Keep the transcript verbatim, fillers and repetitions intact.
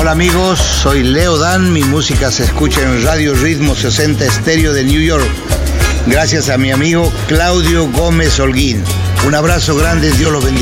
Hola amigos, soy Leo Dan, mi música se escucha en Radio Ritmo sesenta Estéreo de New York, gracias a mi amigo Claudio Gómez Holguín. Un abrazo grande, Dios los bendiga.